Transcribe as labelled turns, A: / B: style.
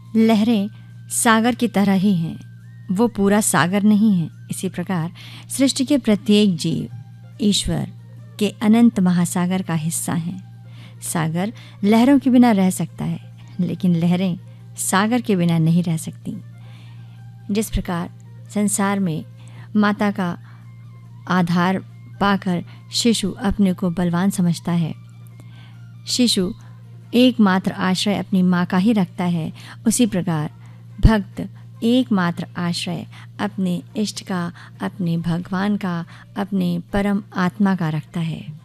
A: लहरें सागर की तरह ही हैं, वो पूरा सागर नहीं है। इसी प्रकार सृष्टि के प्रत्येक जीव ईश्वर के अनंत महासागर का हिस्सा है। सागर लहरों के बिना रह सकता है, लेकिन लहरें सागर के बिना नहीं रह सकती। जिस प्रकार संसार में माता का आधार पाकर शिशु अपने को बलवान समझता है, शिशु एकमात्र आश्रय अपनी माँ का ही रखता है, उसी प्रकार भक्त एकमात्र आश्रय अपने इष्ट का, अपने भगवान का, अपने परम आत्मा का रखता है।